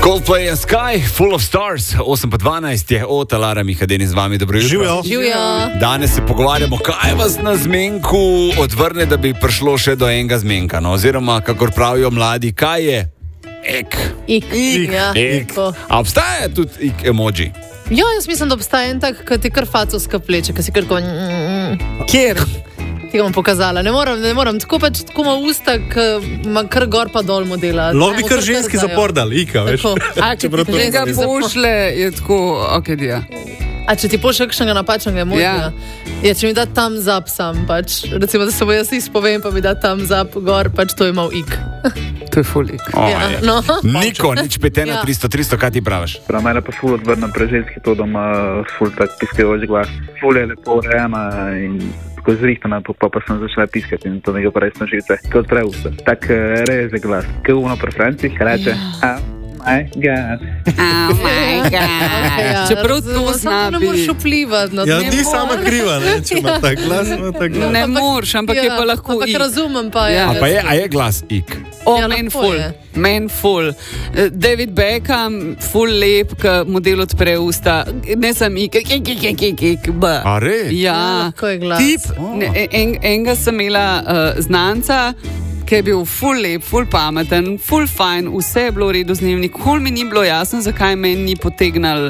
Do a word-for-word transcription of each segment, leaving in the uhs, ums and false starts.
Coldplay and Sky, Full of Stars, osem pa dvanajst je od Alara Mihadeni z vami, dobro jutro. Živijo. Živijo. Danes se pogovarjamo, kaj vas na zmenku odvrne, da bi prišlo še do enega zmenka, no? Oziroma, kakor pravijo mladi, kaj je? Ek. Ik. Ik. Ja. Ek. A obstaja tudi ik emoji? Ja, jaz mislim, da obstaja en tak, ki ti kar faco skapleče, ki si kar ko... Kjer? Ti ga bom pokazala. Ne moram, ne moram. Tako pač, tako ima usta, ki ima kar gor pa dol modela. Lahko bi kar ženski zapor dal, Ika, veš. Tako. A, če ti ženska pošle, je tako, ok, dija. A če ti pošle kakšnega napačnega emoja? Ja. Ja, če mi da tam zap sam, pač. Recimo, da se bo jaz izpovem, pa mi da tam zap gor, pač to je mal ik. To je ful ik. Oh, Ja, je. no. Niko, nič petena, Ja. tristo, tristo, kaj ti praviš? Prav, mene pa ful odvrnem pre ženski to, da ima ful tak piskajoč glas. Ful je lepo urejena in tako zrihtana, pa, pa, pa sem začela piskati in to mi ga pa res nožice. Kot preusta. Tak reze glas. Kaj uno pre Francih reče, oh my god. Oh my god. Ja, Čeprav razumem, to samo zna ne moreš biti. vplivati na Ja, to. ni sama kriva, ne, če ima tak glas, ima tak glas. Ne moreš, ampak je pa lahko ampak ik. razumem pa, ja. Ja. A pa je, a je glas ik? O, Ja, men lahko ful, je. men ful. Eh, David Beckham, ful lep, ko model odpre usta. Ne sam ik, ik, ik, ik, ik, ik, b. A re? Ja, lahko je glas. tip, ne, en, enega sem imela uh, znanca, ki je bil ful lep, ful pameten, ful fajn, vse je bilo v redu z njim, nikoli mi ni bilo jasno, zakaj meni ni potegnal.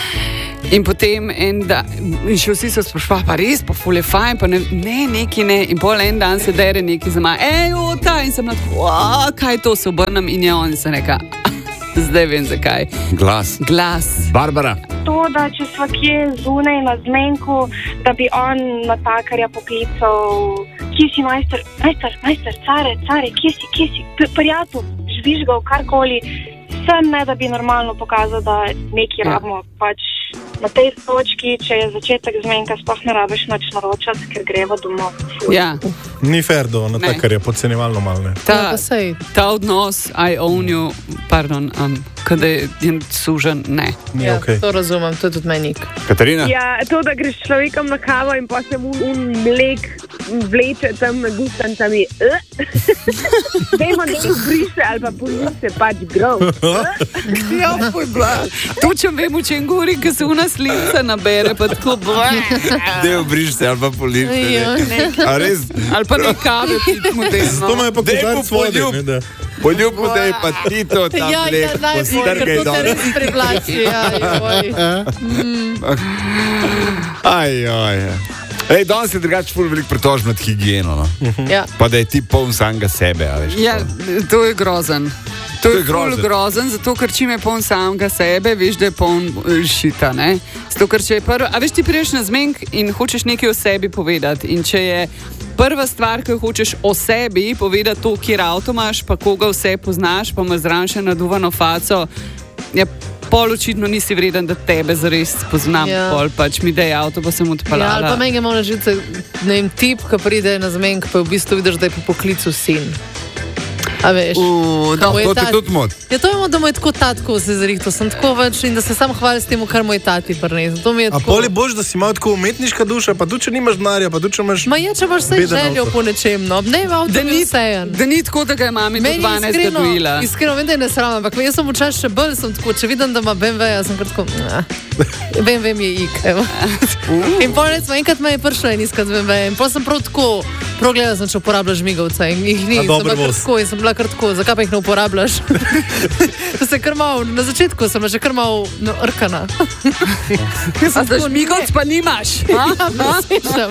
In potem en dan, in še vsi so sprašvali, pa res, pa ful je fajn, pa ne, ne, neki ne. In pol en dan se dere neki za maj, ej, ota, in sem lahko, kaj to, se obrnem in je on, in sem reka, zdaj vem zakaj. Glas. Glas. Barbara. To, da če sva kje zunaj na zmenku, da bi on natakarja poklical, kje si majster, majster, majster, care, care, kje si, kje si, P- prijatelj, žvižgal, karkoli, sem ne, da bi normalno pokazal, da neki Ja. rabimo, pač na tej točki, če je začetek zmenka, sploh ne rabiš nič naročati, ker greva domov. Ja, Ni fair do natakarja, podcenjevalno malo, ne. Ja, ta, pa sej. ta odnos, I own you, pardon, um, kada je jen sužen, ne. Ni Ja, okej. to razumem, to je tudi meni ik. Katarina? Ja, to, da greš človekom na kavo in pa se mu un mlek vleče tam med gustancami. Dajmo, da jih briše ali pa police, pač grov. Ja, fuj, bla. Točem vem, v čem govori, ko se una slinca nabere, pa tako bla. Dej obriš se ali pa police. Ja, ne. A res? Ali pa ne kave pit modelno. To me je pa Dej mu kozarc vode, poljub. ne, da. Poljubu, da je pa ti to tam Ja, leh, ja, najbolj, postrgaj ker to te dol. res privlači, ja, joj. Aj, aj. Ej, danes je drugače ful veliko pritožb nad higieno, no. Ja. Pa da je ti poln samega sebe, a veš. Ja, to je grozen. To, To je je ful grozen. grozen, zato ker čim je poln samega sebe, veš, da je poln eh, šita, ne? Zato ker če je prvo, a veš, ti priješ na zmenk in hočeš nekaj o sebi povedati in če je prva stvar, ki jo hočeš o sebi povedati, to, kjer avto imaš, pa koga vse poznaš, pa imaš zraven še naduvano faco, ja, pol očitno nisi vreden, da tebe zares poznam, Ja. pol pač mi dej avto, pa sem Ja, ali odpeljala. pa meni je malo žice, ne vem, tip, ki pride na zmenk, pa v bistvu vidiš, da je po poklicu sin. A veš? U, Da mu je To ti tat- tudi mod. Ja, to je, da mu je tako tatko se zrihto, sem tako več in da se sam hvali s tem, kar mu je tati prinesel. To mi je A tako. poli boš, da si malo tako umetniška duša, pa tudi če nimaš denarja, pa tudi če imaš... Ma je, če imaš vse Beden željo avto. po nečem, no, ne v avtu Da ni ni, vsejen. da ni tako, da ga je mami do Meni dvanajst iskreno, dojila. iskreno vem, da je nesramno, ampak jaz sem včasih še bolj, sem tako, če vidim, da ima B M W, jaz sem kar tako, "Nah." B M W mi je ik, evo. In pol recimo, enkrat me je prišlo in iskat B M W in pol sem prav tako, prav gledala sem, če uporabljaš žmigovce in jih ni, A sem dober bila kar voz. tako in sem bila kar tako, zakaj pa jih ne uporabljaš? To se kar malo, na začetku sem bila že kar malo no, rkana. A za žmigovc pa nimaš? Ja, preslišam.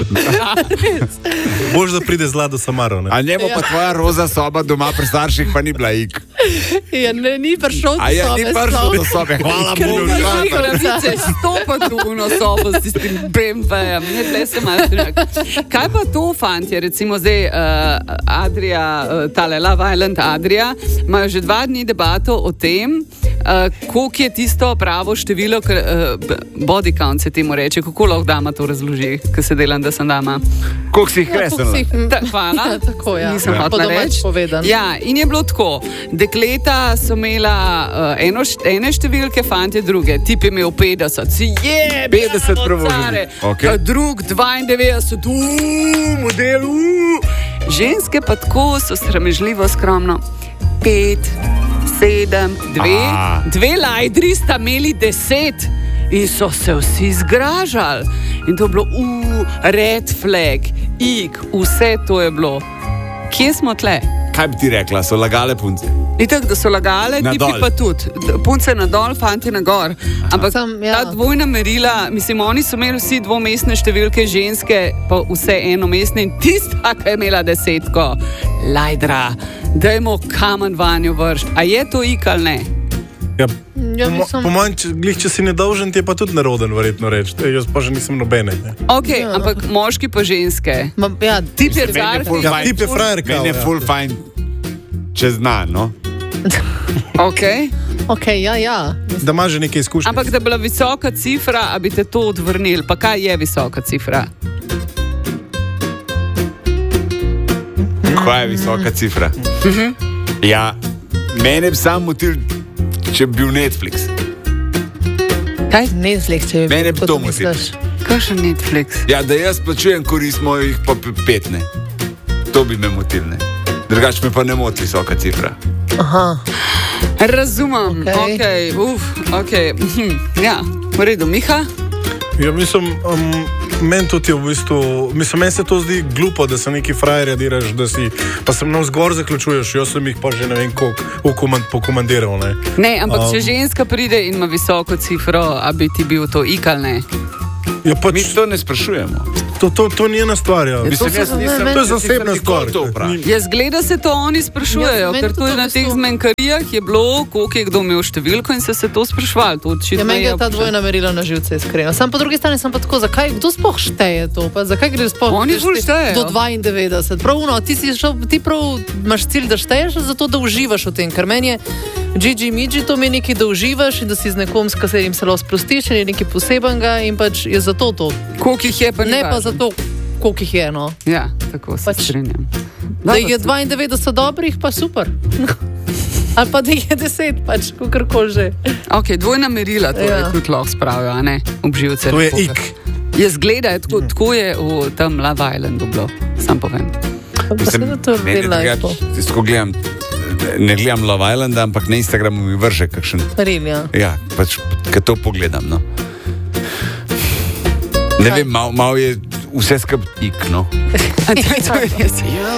Boš, da pride zla do Samaro, ne. A njemu pa tvoja roza soba doma pri starših pa ni bila ik. Ja, ne, ni prišel do A ja, ni sobe prišel sploh. do sobe. Hvala Ker Bogu. ni hvala prišel. Bogu. Pravice stopati v uno sobo s tistim B M W-jem. Ne, tle se malo strinjak. Kaj pa to, fantje, recimo zdaj uh, Adria, uh, tale Love Island Adria, imajo že dva dni debato o tem, uh, koliko je tisto pravo število, k, uh, body count se temu reče, kako lahko dama to razloži, ko se delam, da sem dama. Koliko si jih Ja, koliko kresnila? si jih- Ta, hvala. Ja, tako, ja. Nisem Ja. hotela Po domač reči. povedano. Ja, in je bilo tako. Dekleta so imela uh, eno, št- ene številke, fantje druge. Tip je imel petdeset, si je, petdeset prevoženih. Okej. Drug dvaindevetdeset, uuu, model, uuu. Ženske pa tako so sramežljivo skromno. Pet, sedem, dve, A. dve lajdri sta imeli deset in so se vsi zgražali. In to je bilo, uh, red flag, ik, vse to je bilo. Kje smo tle? Kaj bi ti rekla, so lagale punce? Ni tako, da so lagale, Na tipi dol. pa tudi. D- Punce na dol, fanti na gor. Ampak Sam, ja. ta dvojna merila, mislim, oni so imeli vsi dvomestne številke, ženske pa vse enomestne in tista, ki je imela desetko, lajdra, dajmo kamen vanjo vršiti. A je to ik ali ne? Ja, Ja, po mo- mislim- po mojem, če, glih, če si nedolžen, ti je pa tudi neroden, verjetno reči. E, jaz pa že nisem nobene. Ne. Ok, Ja, no. ampak moški pa ženske. Ma, ja, Tip je Meni je car, ful Ja, fajn- tip je frajerka, Meni je ja. full fajn, če zna, no? ok. ok, ja, ja. Da ima že nekaj izkušenj. Ampak da bi bila visoka cifra, a bi te to odvrnili. Pa kaj je visoka cifra? Kaj je visoka cifra? Ja, mene bi sam motil, če bi bil Netflix. Kaj? Netflix, če bi Mene bil, bi kot to misliš. Kakšen Netflix? Ja, da jaz plačujem, korist mojih pa p- pet, ne. To bi me motil, ne. Drugače me pa ne moti visoka cifra. Aha. Razumem, ok, Okej. uf, ok. Mhm. Ja, v redu, Miha? Ja, mislim, um, meni tudi je v bistvu, mislim, meni se to zdi glupo, da se neki frajerja diraš, da si, pa sem navzgor zaključuješ, jaz sem jih pa že ne vem koliko pokomandiral, ne. Ne, ampak um, če Um. ženska pride in ima visoko cifro, a bi ti bil to ik ali ne? Ja, pač, Mi to ne sprašujemo. to, to, to ni ena stvar, ja. Mislim, so- jaz ne, nisem, meni- To je zasebna nisem stvar. nikoli to vprašal. Jaz zgleda se to oni sprašujejo, Ja, meni ker tudi tudi v na teh bistvu- zmenkarijah je bilo, koliko je kdo imel številko in so se to sprašvali. To očitno Ja, meni je ta vprašanje. dvojna merila na živce iskreno. Sam po drugi strani sem pa tako, zakaj, kdo sploh šteje to? Pa zakaj gre sploh Oni šte- ful štejejo. do dvaindevetdeset? Prav, no, ti, si šel, ti prav imaš cilj, da šteješ, zato da uživaš v tem. Ker meni je Gigi Migi to meni nekaj, da uživaš in da si z nekom, s katerim se lahko sprostiš, in je nekaj posebenega in pač je zato to. Koliko jih je pa ni Ne pa važno. zato, koliko jih je. No. Ja, tako se Pač- strinjam. Da Dobro, je se- dvaindevetdeset dobrih, pa super. Ali pa da je deset, pač kakorkoli že. Ok, dvojna merila, to Ja. je tudi lahko spravijo, a ne? Obživce. To je Tako. ik. Jaz gledam, tako, tako je v tem Love Islandu bilo, sam povem. Mislim, da to je meni je bilo drugače, lepo. jaz ko gledam, ne gledam Love Islanda, ampak na Instagramu mi vrže kakšen. Ril, ja. Ja, pač, ko to pogledam, no. Ne Kaj? vem, malo mal je vse skupaj ik, no. To je res.